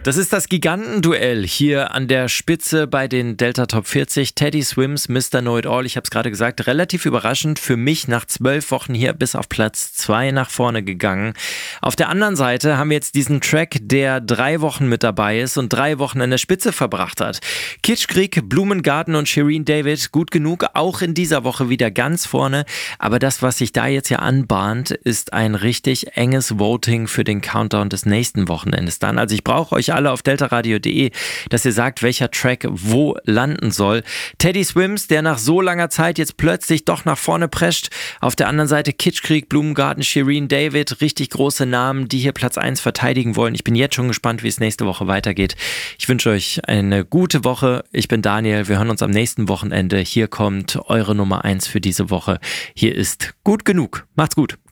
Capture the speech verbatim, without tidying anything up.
Das ist das Gigantenduell hier an der Spitze bei den Delta Top vierzig. Teddy Swims, Mister Know It All, ich habe es gerade gesagt, relativ überraschend für mich nach zwölf Wochen hier bis auf Platz zwei nach vorne gegangen. Auf der anderen Seite haben wir jetzt diesen Track, der drei Wochen mit dabei ist und drei Wochen an der Spitze verbracht hat. Kitschkrieg, Blumengarten und Shirin David, gut genug, auch in dieser Woche wieder ganz vorne. Aber das, was sich da jetzt ja anbahnt, ist ein richtig enges Voting für den Countdown des nächsten Wochenendes dann. Also ich brauche euch alle auf deltaradio punkt de, dass ihr sagt, welcher Track wo landen soll. Teddy Swims, der nach so langer Zeit jetzt plötzlich doch nach vorne prescht. Auf der anderen Seite Kitschkrieg, Blumengarten, Shirin David, richtig große Namen, die hier Platz eins verteidigen wollen. Ich bin jetzt schon gespannt, wie es nächste Woche weitergeht. Ich wünsche euch eine gute Woche. Ich bin Daniel, wir hören uns am nächsten Wochenende. Hier kommt eure Nummer eins für diese Woche. Hier ist Gut genug. Macht's gut.